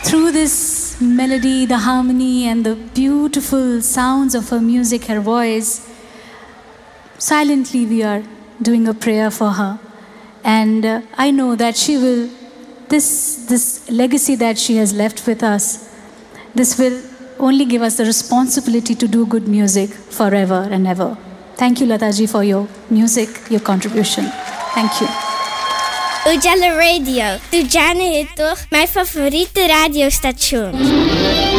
through this melody, the harmony, and the beautiful sounds of her music, her voice, silently we are doing a prayer for her. And I know that she will, this legacy that she has left with us, this will only give us the responsibility to do good music forever and ever. Thank you, Lataji, for your music, your contribution. Thank you. Ujala Radio. Tu jane hai to my favorite radio station.